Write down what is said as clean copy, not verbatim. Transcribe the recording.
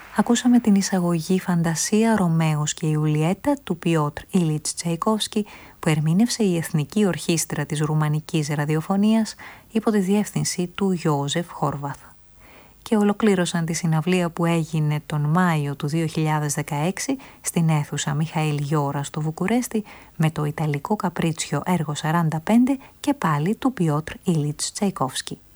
Ακούσαμε την εισαγωγή «Φαντασία Ρωμαίος και Ιουλιέτα» του Πιότρ Ιλίτς Τσαϊκόφσκι, που ερμήνευσε η Εθνική Ορχήστρα της Ρουμανικής Ραδιοφωνίας υπό τη διεύθυνση του Γιώζεφ Χόρβαθ. Και ολοκλήρωσαν τη συναυλία που έγινε τον Μάιο του 2016 στην αίθουσα Μιχαήλ Γιώρα στο Βουκουρέστι με το Ιταλικό Καπρίτσιο έργο 45 και πάλι του Πιότρ Ιλίτς Τσαϊκόφσκι.